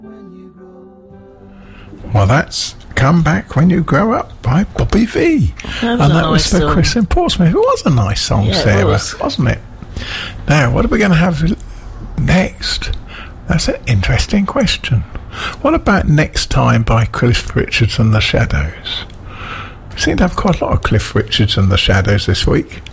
Well, that's Come Back When You Grow Up by Bobby V. That was for song. Chris in Portsmouth. It was a nice song, Yeah, Sarah, was. wasn't it? Now, what are we going to have next? That's an interesting question. What about Next Time by Cliff Richards and the Shadows? We seem to have quite a lot of Cliff Richards and the Shadows this week.